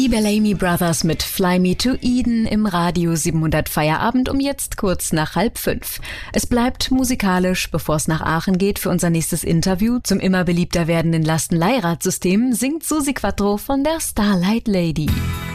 Die Bellamy Brothers mit Fly Me to Eden im Radio 700 Feierabend um jetzt kurz nach 4:30. Es bleibt musikalisch, bevor es nach Aachen geht für unser nächstes Interview. Zum immer beliebter werdenden Lastenleihradsystem singt Susi Quattro von der Starlight Lady.